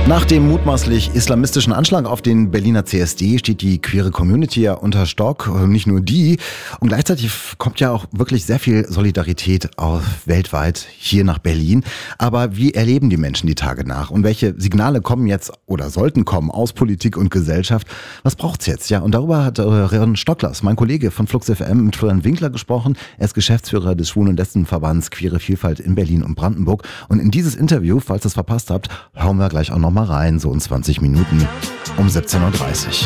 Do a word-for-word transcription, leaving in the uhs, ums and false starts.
Nach dem mutmaßlich islamistischen Anschlag auf den Berliner C S D steht die queere Community ja unter Stock. Nicht nur die. Und gleichzeitig kommt ja auch wirklich sehr viel Solidarität auf, weltweit hier nach Berlin. Aber wie erleben die Menschen die Tage nach? Und welche Signale kommen jetzt oder sollten kommen aus Politik und Gesellschaft? Was braucht's jetzt? Ja, und darüber hat äh, Ron Stocklers, mein Kollege von Flux F M, mit Florian Winkler gesprochen. Er ist Geschäftsführer des Schwulen- und Lesbenverbands Queere Vielfalt in Berlin und Brandenburg. Und in dieses Interview, falls ihr es verpasst habt, hauen wir gleich auch noch mal rein, so in zwanzig Minuten um siebzehn Uhr dreißig.